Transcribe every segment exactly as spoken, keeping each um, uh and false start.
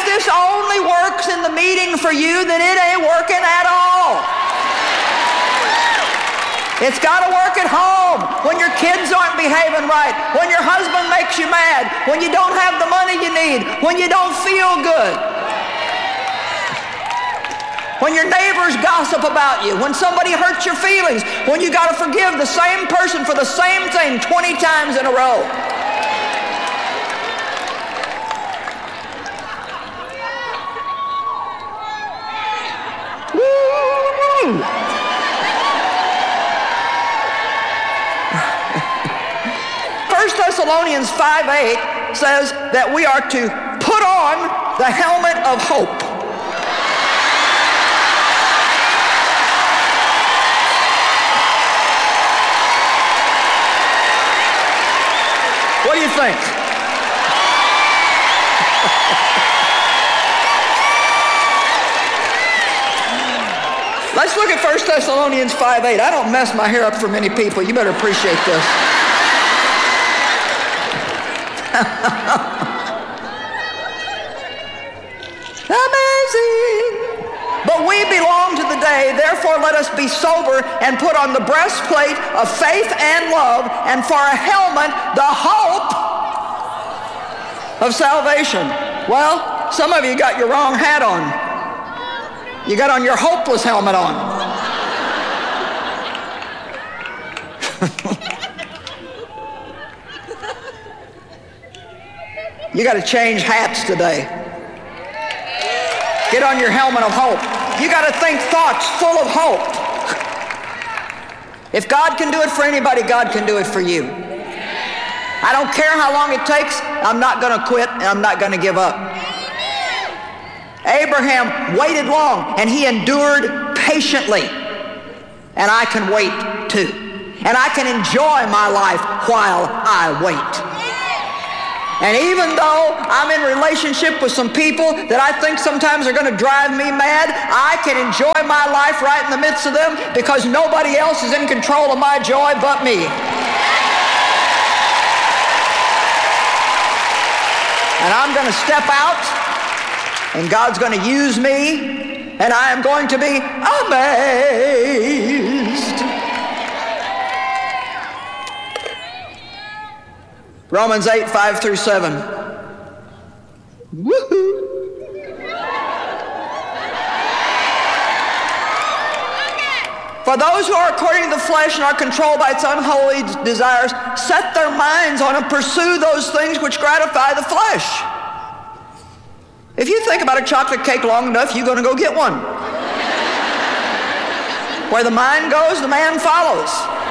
this only works in the meeting for you, then it ain't working at all. It's got to work at home, when your kids aren't behaving right, when your husband makes you mad, when you don't have the money you need, when you don't feel good, when your neighbors gossip about you, when somebody hurts your feelings, when you got to forgive the same person for the same thing twenty times in a row. Woo! First Thessalonians five eight says that we are to put on the helmet of hope. What do you think? Let's look at First Thessalonians five eight. I don't mess my hair up for many people. You better appreciate this. Amazing. But we belong to the day, therefore let us be sober and put on the breastplate of faith and love, and for a helmet, the hope of salvation. Well, some of you got your wrong hat on. You got on your hopeless helmet on. You got to change hats today. Get on your helmet of hope. You got to think thoughts full of hope. If God can do it for anybody, God can do it for you. I don't care how long it takes. I'm not going to quit, and I'm not going to give up. Abraham waited long, and he endured patiently. And I can wait too. And I can enjoy my life while I wait. And even though I'm in relationship with some people that I think sometimes are going to drive me mad, I can enjoy my life right in the midst of them, because nobody else is in control of my joy but me. And I'm going to step out, and God's going to use me, and I am going to be amazed. Romans eight, five through seven. Woohoo! For those who are according to the flesh and are controlled by its unholy desires, set their minds on and pursue those things which gratify the flesh. If you think about a chocolate cake long enough, you're going to go get one. Where the mind goes, the man follows.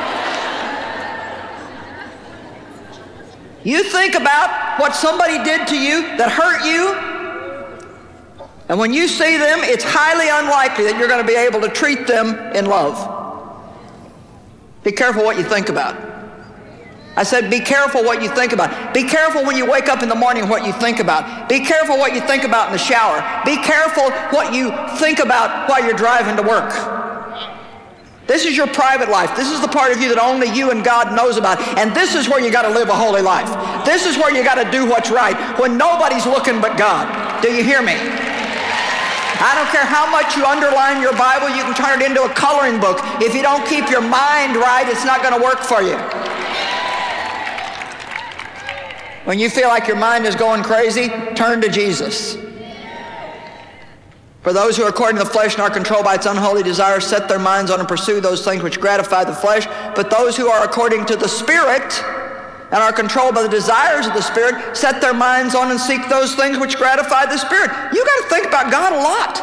You think about what somebody did to you that hurt you, and when you see them, it's highly unlikely that you're going to be able to treat them in love. Be careful what you think about. I said, be careful what you think about. Be careful when you wake up in the morning what you think about. Be careful what you think about in the shower. Be careful what you think about while you're driving to work. This is your private life. This is the part of you that only you and God knows about. And this is where you got to live a holy life. This is where you got to do what's right when nobody's looking but God. Do you hear me? I don't care how much you underline your Bible, you can turn it into a coloring book. If you don't keep your mind right, it's not going to work for you. When you feel like your mind is going crazy, turn to Jesus. For those who are according to the flesh and are controlled by its unholy desires set their minds on and pursue those things which gratify the flesh. But those who are according to the Spirit and are controlled by the desires of the Spirit set their minds on and seek those things which gratify the Spirit. You got to think about God a lot.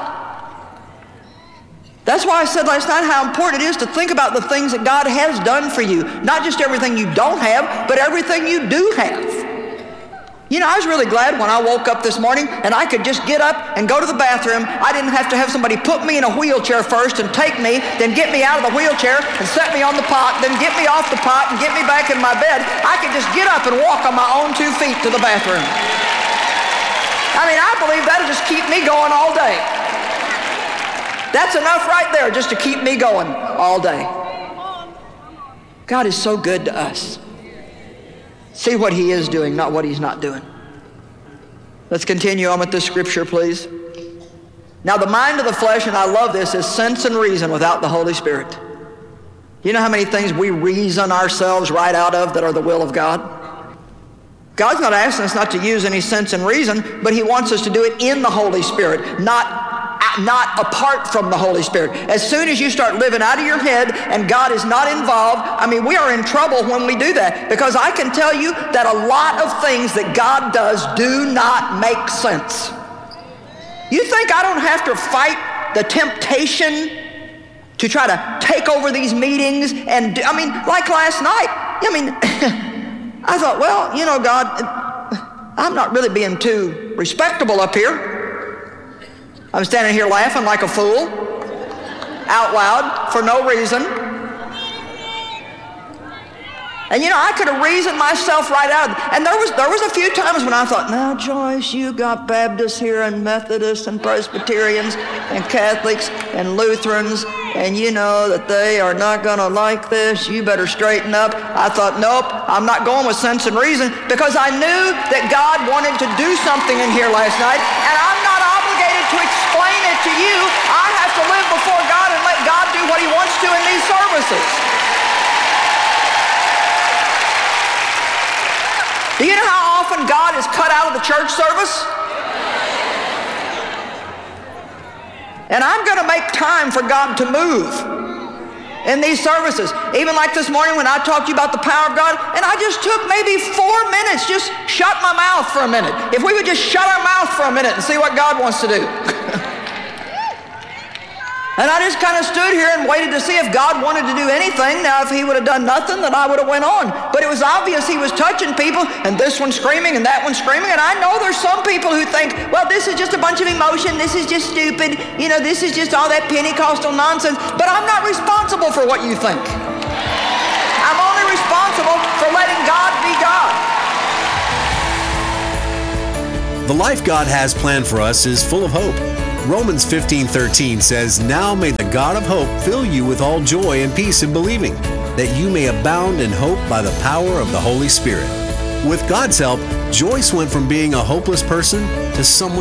That's why I said last night how important it is to think about the things that God has done for you. Not just everything you don't have, but everything you do have. You know, I was really glad when I woke up this morning and I could just get up and go to the bathroom. I didn't have to have somebody put me in a wheelchair first and take me, then get me out of the wheelchair and set me on the pot, then get me off the pot and get me back in my bed. I could just get up and walk on my own two feet to the bathroom. I mean, I believe that'll just keep me going all day. That's enough right there just to keep me going all day. God is so good to us. See what he is doing, not what he's not doing. Let's continue on with this scripture, please. Now, the mind of the flesh, and I love this, is sense and reason without the Holy Spirit. You know how many things we reason ourselves right out of that are the will of God? God's not asking us not to use any sense and reason, but He wants us to do it in the Holy Spirit, not, not apart from the Holy Spirit. As soon as you start living out of your head and God is not involved, I mean, we are in trouble when we do that, because I can tell you that a lot of things that God does do not make sense. You think I don't have to fight the temptation to try to take over these meetings? And do, I mean, like last night, I mean, I thought, well, you know, God, I'm not really being too respectable up here. I'm standing here laughing like a fool, out loud, for no reason. And you know, I could have reasoned myself right out. And there was there was a few times when I thought, now, Joyce, you got Baptists here and Methodists and Presbyterians and Catholics and Lutherans, and you know that they are not going to like this. You better straighten up. I thought, nope, I'm not going with sense and reason, because I knew that God wanted to do something in here last night, and I'm not obligated to explain it to you. I have to live before God and let God do what He wants to in these services. Do you know how often God is cut out of the church service? And I'm going to make time for God to move in these services. Even like this morning when I talked to you about the power of God, and I just took maybe four minutes, just shut my mouth for a minute. If we would just shut our mouth for a minute and see what God wants to do. And I just kind of stood here and waited to see if God wanted to do anything. Now, if He would have done nothing, then I would have went on. But it was obvious He was touching people, and this one screaming and that one screaming. And I know there's some people who think, well, this is just a bunch of emotion. This is just stupid. You know, this is just all that Pentecostal nonsense. But I'm not responsible for what you think. I'm only responsible for letting God be God. The life God has planned for us is full of hope. Romans fifteen thirteen says, "Now may the God of hope fill you with all joy and peace in believing, that you may abound in hope by the power of the Holy Spirit." With God's help, Joyce went from being a hopeless person to someone